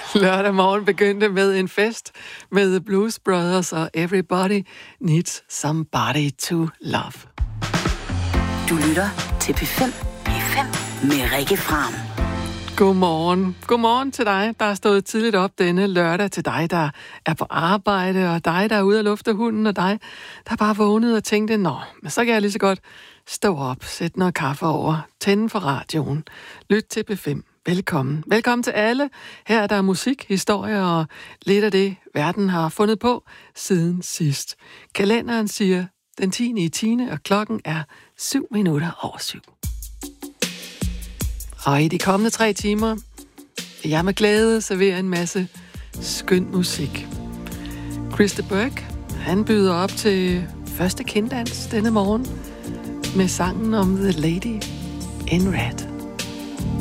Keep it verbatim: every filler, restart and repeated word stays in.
Lørdag morgen begyndte med en fest med The Blues Brothers og Everybody Needs Somebody to Love. Du lytter til P fem. P fem med Rikke Fram. Godmorgen. Godmorgen til dig, der er stået tidligt op denne lørdag, til dig, der er på arbejde, og dig, der er ude at lufte hunden, og dig, der bare vågnede og tænkte, nå, men så kan jeg lige så godt stå op, sætte noget kaffe over, tænde for radioen, lyt til P fem. Velkommen. Velkommen til alle. Her er der musik, historie og lidt af det, verden har fundet på siden sidst. Kalenderen siger den tiende i tiende, og klokken er syv minutter over syv. Og i de kommende tre timer vil jeg med glæde servere en masse skøn musik. Christa Burke, han byder op til første kinddans denne morgen med sangen om The Lady in Red.